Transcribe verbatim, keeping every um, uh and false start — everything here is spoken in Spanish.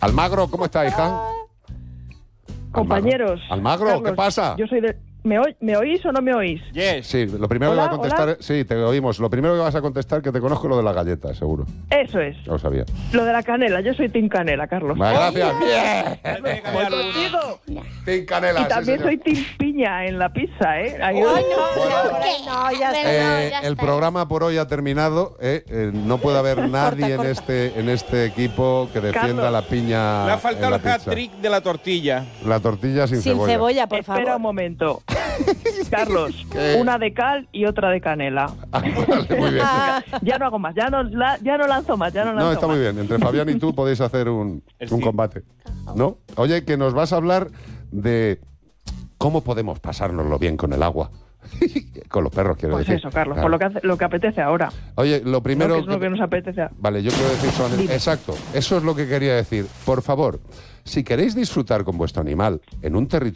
Almagro, ¿cómo está, hija? Compañeros. Almagro, Carlos, ¿qué pasa? Yo soy de... ¿Me, oy... ¿Me oís o no me oís? Yes. Sí, lo primero Hola, que vas a contestar... hola. Sí, te oímos. Lo primero que vas a contestar, que te conozco, lo de la galleta, seguro. Eso es. No lo sabía. Lo de la canela. Yo soy Team Canela, Carlos. Vale, gracias. Tiene que Voy cambiar uno. contigo. Sin canela, Y sí, también señor. soy Team Piña en la pizza, ¿eh? Ahí- Ay, no, o sea, por ahí no, ya está. Eh, ya el está. programa por hoy ha terminado. eh, eh, no puede haber nadie en este en este equipo que defienda Carlos. la piña. Le ha en faltado la el pizza. hat-trick de la tortilla. La tortilla sin, Sin cebolla, por Espera favor. un momento. Carlos, ¿Qué? una de cal y otra de canela. Ah, vale, muy bien. Ya no hago más, ya no, la- ya no lanzo más, ya no lanzo No, está más. muy bien. Entre Fabián y tú podéis hacer un, El un sí. combate. ¿No? Oye, que nos vas a hablar de cómo podemos pasárnoslo bien con el agua. Con los perros, quiero Pues decir. eso, Carlos, Claro. por lo que, hace- lo que apetece ahora. Oye, lo primero... No, que es lo que nos apetece. Vale, yo quiero decir solamente... Dime. Exacto, eso es lo que quería decir. Por favor, si queréis disfrutar con vuestro animal en un territorio